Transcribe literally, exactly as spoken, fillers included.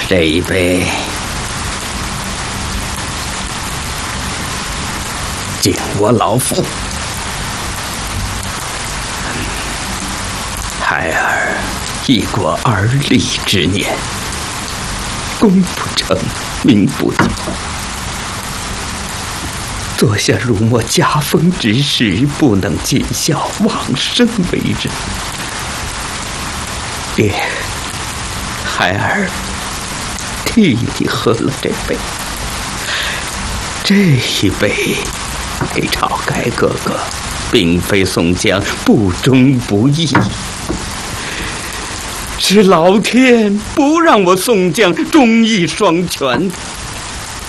这一杯，敬我老父。孩儿已过而立之年，功不成，名不就，做下辱没家风之事，不能尽孝，枉身为人。爹，孩儿替你喝了这杯，这一杯给晁盖哥哥，并非宋江不忠不义，是老天不让我宋江忠义双全。